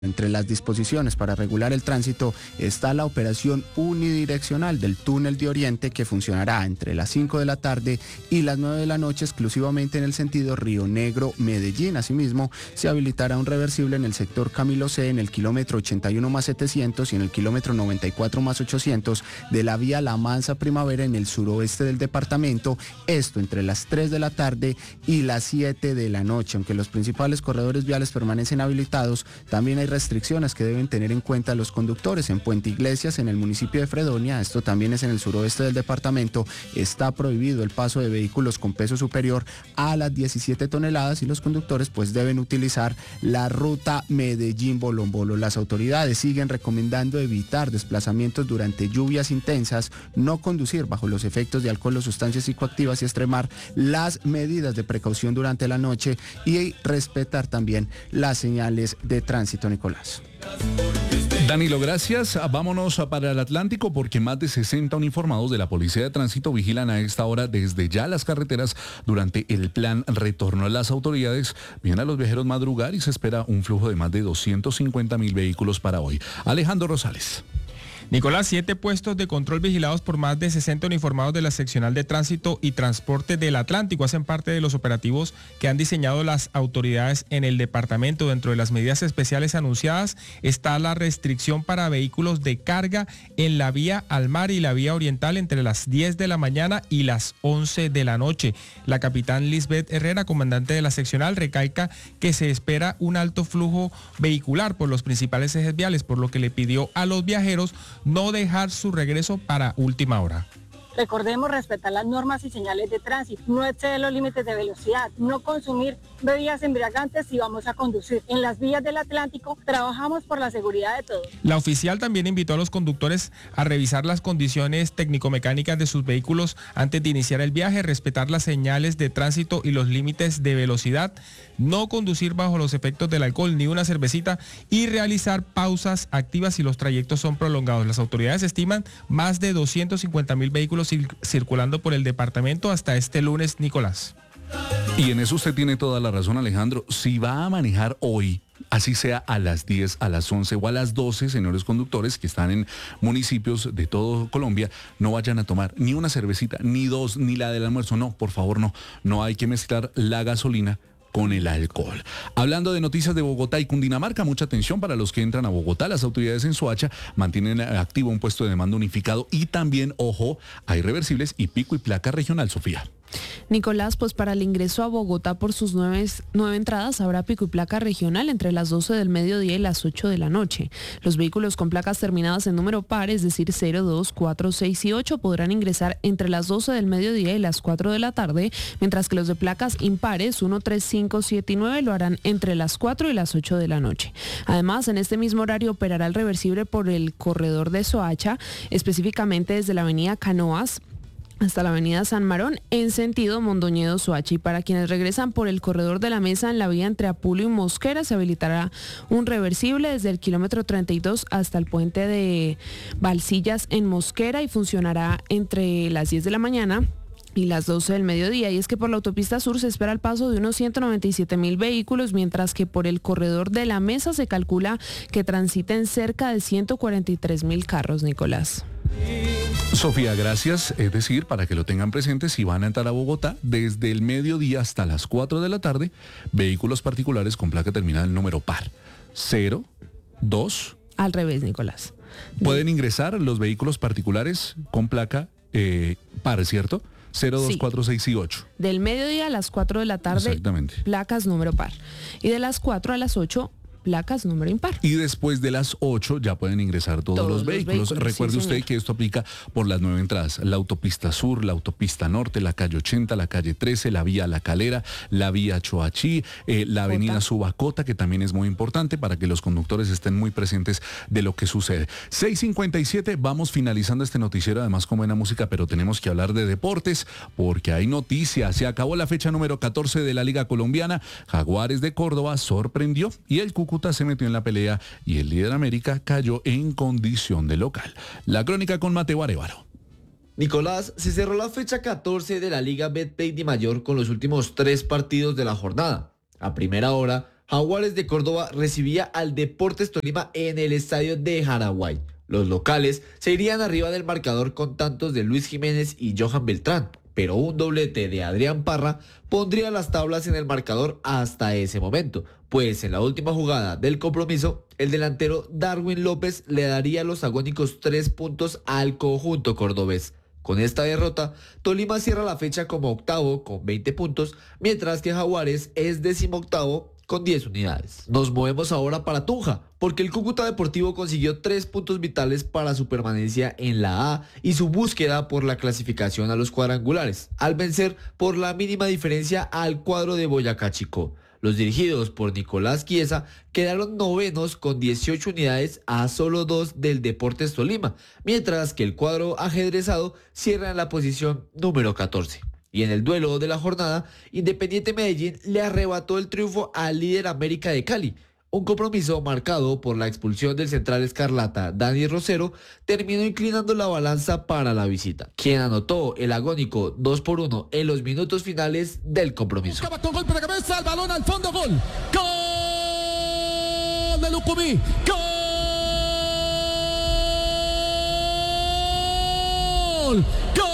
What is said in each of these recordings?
Entre las disposiciones para regular el tránsito está la operación unidireccional del túnel de Oriente, que funcionará entre las 5 de la tarde y las 9 de la noche exclusivamente en el sentido Río Negro-Medellín. Asimismo, se habilitará un reversible en el sector Camilo C en el kilómetro 81 más 700 y en el kilómetro 94 más 800 de la vía La Mansa Primavera en el suroeste del departamento, esto entre las 3 de la tarde y las 7 de la noche. Aunque los principales corredores viales permanecen habilitados, también hay restricciones que deben tener en cuenta los conductores. En Puente Iglesias, en el municipio de Fredonia, esto también es en el suroeste del departamento, está prohibido el paso de vehículos con peso superior a las 17 toneladas y los conductores pues deben utilizar la ruta Medellín-Bolombolo. Las autoridades siguen recomendando evitar desplazamientos durante lluvias intensas, no conducir bajo los efectos de alcohol o sustancias psicoactivas y extremar las medidas de precaución durante la noche y respetar también las señales de tránsito. Nicolás. Danilo, gracias. Vámonos para el Atlántico porque más de 60 uniformados de la Policía de Tránsito vigilan a esta hora desde ya las carreteras durante el plan retorno. Las autoridades vienen a los viajeros madrugar y se espera un flujo de más de 250.000 vehículos para hoy. Alejandro Rosales. Nicolás, 7 puestos de control vigilados por más de 60 uniformados de la Seccional de Tránsito y Transporte del Atlántico hacen parte de los operativos que han diseñado las autoridades en el departamento. Dentro de las medidas especiales anunciadas está la restricción para vehículos de carga en la vía al mar y la vía oriental entre las 10 de la mañana y las 11 de la noche. La capitán Lisbeth Herrera, comandante de la seccional, recalca que se espera un alto flujo vehicular por los principales ejes viales, por lo que le pidió a los viajeros no dejar su regreso para última hora. Recordemos respetar las normas y señales de tránsito, no exceder los límites de velocidad, no consumir bebidas embriagantes si vamos a conducir. En las vías del Atlántico trabajamos por la seguridad de todos. La oficial también invitó a los conductores a revisar las condiciones técnico-mecánicas de sus vehículos antes de iniciar el viaje, respetar las señales de tránsito y los límites de velocidad, no conducir bajo los efectos del alcohol ni una cervecita y realizar pausas activas si los trayectos son prolongados. Las autoridades estiman más de 250.000 vehículos circulando por el departamento hasta este lunes, Nicolás. Y en eso usted tiene toda la razón, Alejandro. Si va a manejar hoy, así sea a las 10, a las 11 o a las 12, señores conductores que están en municipios de todo Colombia, no vayan a tomar ni una cervecita, ni dos, ni la del almuerzo. No, por favor, no. No hay que mezclar la gasolina con el alcohol. Hablando de noticias de Bogotá y Cundinamarca, mucha atención para los que entran a Bogotá. Las autoridades en Soacha mantienen activo un puesto de demanda unificado y también, ojo, hay reversibles y pico y placa regional, Sofía. Nicolás, pues para el ingreso a Bogotá por sus nueve entradas habrá pico y placa regional entre las 12 del mediodía y las 8 de la noche. Los vehículos con placas terminadas en número par, es decir 0, 2, 4, 6 y 8, podrán ingresar entre las 12 del mediodía y las 4 de la tarde, mientras que los de placas impares 1, 3, 5, 7 y 9 lo harán entre las 4 y las 8 de la noche. Además, en este mismo horario operará el reversible por el corredor de Soacha, específicamente desde la avenida Canoas hasta la avenida San Marón en sentido Mondoñedo-Soacha. Y para quienes regresan por el corredor de la Mesa en la vía entre Apulio y Mosquera, se habilitará un reversible desde el kilómetro 32 hasta el puente de Balsillas en Mosquera y funcionará entre las 10 de la mañana y las 12 del mediodía. Y es que por la autopista sur se espera el paso de unos 197.000 vehículos, mientras que por el corredor de la Mesa se calcula que transiten cerca de 143.000 carros, Nicolás. Sofía, gracias. Es decir, para que lo tengan presente, si van a entrar a Bogotá, desde el mediodía hasta las 4 de la tarde, vehículos particulares con placa terminada en número par. 0, 2. Al revés, Nicolás. Pueden ingresar los vehículos particulares con placa par, ¿cierto? 0, 2, sí. 4, 6 y 8. Del mediodía a las 4 de la tarde, placas número par. Y de las 4 a las 8, placas número impar. Y después de las 8 ya pueden ingresar todos los vehículos. Recuerde usted que esto aplica por las 9 entradas: la autopista sur, la autopista norte, la calle 80, la calle 13, la vía La Calera, la vía Choachí, la avenida Subacota, que también es muy importante para que los conductores estén muy presentes de lo que sucede. 6:57, vamos finalizando este noticiero, además con buena música, pero tenemos que hablar de deportes porque hay noticias. Se acabó la fecha número 14 de la Liga Colombiana. Jaguares de Córdoba sorprendió y el Cúcuta se metió en la pelea y el líder América cayó en condición de local. La crónica con Mateo Arévalo. Nicolás, se cerró la fecha 14 de la Liga Betplay Di Mayor con los últimos 3 partidos de la jornada. A primera hora, Jaguares de Córdoba recibía al Deportes Tolima en el estadio de Jaraguay. Los locales se irían arriba del marcador con tantos de Luis Jiménez y Johan Beltrán, pero un doblete de Adrián Parra pondría las tablas en el marcador hasta ese momento, pues en la última jugada del compromiso, el delantero Darwin López le daría los agónicos 3 puntos al conjunto cordobés. Con esta derrota, Tolima cierra la fecha como octavo con 20 puntos, mientras que Jaguares es 18º con 10 unidades. Nos movemos ahora para Tunja, porque el Cúcuta Deportivo consiguió 3 puntos vitales para su permanencia en la A y su búsqueda por la clasificación a los cuadrangulares, al vencer por la mínima diferencia al cuadro de Boyacá Chicó. Los dirigidos por Nicolás Chiesa quedaron novenos con 18 unidades a solo 2 del Deportes Tolima, mientras que el cuadro ajedrezado cierra en la posición número 14. Y en el duelo de la jornada, Independiente Medellín le arrebató el triunfo al líder América de Cali. Un compromiso marcado por la expulsión del central escarlata Dani Rosero terminó inclinando la balanza para la visita, quien anotó el agónico 2-1 en los minutos finales del compromiso. Buscaba con golpe de cabeza, el balón al fondo, gol. ¡Gol de Lucumí! ¡Gol! ¡Gol!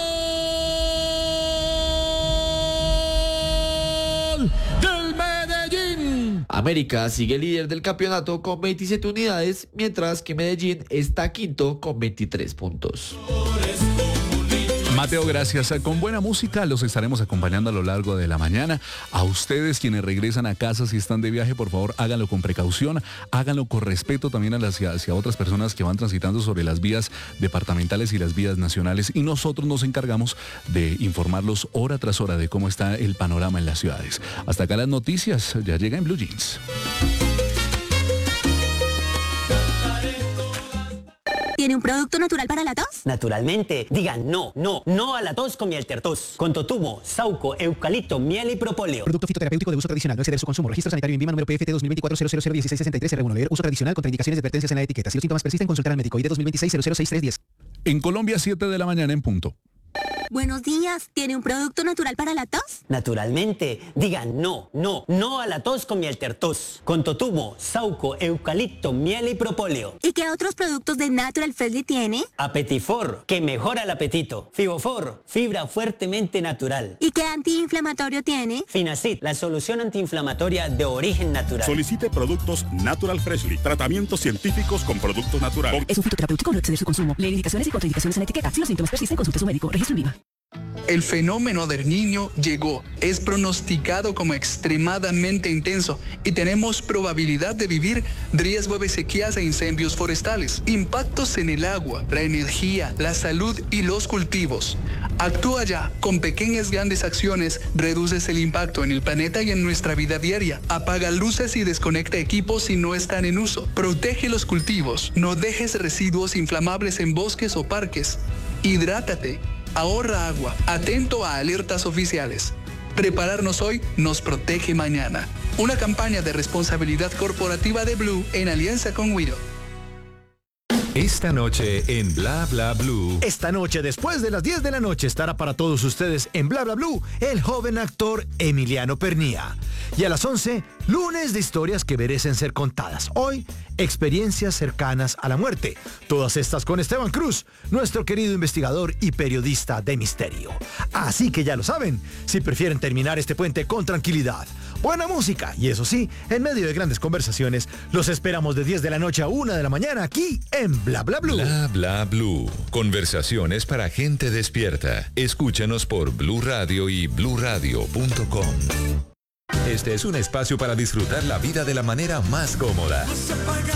¡Del Medellín! América sigue líder del campeonato con 27 unidades, mientras que Medellín está quinto con 23 puntos. Mateo, gracias. Con buena música los estaremos acompañando a lo largo de la mañana. A ustedes quienes regresan a casa, si están de viaje, por favor, háganlo con precaución, háganlo con respeto también hacia otras personas que van transitando sobre las vías departamentales y las vías nacionales. Y nosotros nos encargamos de informarlos hora tras hora de cómo está el panorama en las ciudades. Hasta acá las noticias, ya llega en Blue Jeans. ¿Tiene un producto natural para la tos? Naturalmente. Digan no a la tos con miel tertos. Con totumo, sauco, eucalipto, miel y propóleo. Producto fitoterapéutico de uso tradicional. No exceder su consumo. Registro sanitario en INVIMA número PFT 2024-0001663-R1. Leer uso tradicional. Contraindicaciones y advertencias en la etiqueta. Si los síntomas persisten, consultar al médico. ID 2026-006310. En Colombia, 7 de la mañana en punto. Buenos días. ¿Tiene un producto natural para la tos? Naturalmente. Digan no a la tos con miel tertos. Con totumo, sauco, eucalipto, miel y propóleo. ¿Y qué otros productos de Natural Freshly tiene? Apetifor, que mejora el apetito. Fibofor, fibra fuertemente natural. ¿Y qué antiinflamatorio tiene? Finacid, la solución antiinflamatoria de origen natural. Solicite productos Natural Freshly. Tratamientos científicos con productos naturales. Es un fitoterapéutico, no exceder su consumo. Leer indicaciones y contraindicaciones en la etiqueta. Si los síntomas persisten, consulte a su médico. Registro en INVIMA. El fenómeno del Niño llegó, es pronosticado como extremadamente intenso y tenemos probabilidad de vivir riesgo de sequías e incendios forestales, impactos en el agua, la energía, la salud y los cultivos. Actúa ya, con pequeñas grandes acciones reduces el impacto en el planeta y en nuestra vida diaria. Apaga luces y desconecta equipos si no están en uso. Protege los cultivos, no dejes residuos inflamables en bosques o parques. Hidrátate. Ahorra agua, atento a alertas oficiales. Prepararnos hoy nos protege mañana. Una campaña de responsabilidad corporativa de Blue en alianza con Widow. Esta noche en Bla Bla Blue. Esta noche, después de las 10 de la noche, estará para todos ustedes en Bla Bla Blue el joven actor Emiliano Pernía. Y a las 11, lunes de historias que merecen ser contadas. Hoy, experiencias cercanas a la muerte. Todas estas con Esteban Cruz, nuestro querido investigador y periodista de misterio. Así que ya lo saben, si prefieren terminar este puente con tranquilidad, buena música y eso sí, en medio de grandes conversaciones, los esperamos de 10 de la noche a 1 de la mañana aquí en Bla Bla Blue. Bla Bla Blue. Conversaciones para gente despierta. Escúchanos por Blue Radio y bluradio.com. Este es un espacio para disfrutar la vida de la manera más cómoda.